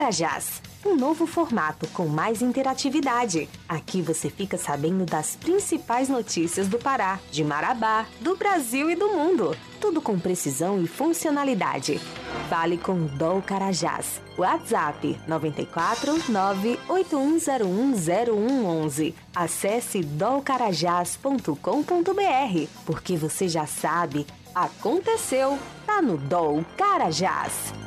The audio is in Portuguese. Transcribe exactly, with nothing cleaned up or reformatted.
Carajás, um novo formato com mais interatividade. Aqui você fica sabendo das principais notícias do Pará, de Marabá, do Brasil e do mundo. Tudo com precisão e funcionalidade. Fale com o D O L Carajás. WhatsApp nove quatro nove oito um zero um zero um um um. Acesse dolcarajás ponto com ponto br, porque você já sabe, aconteceu, tá no D O L Carajás.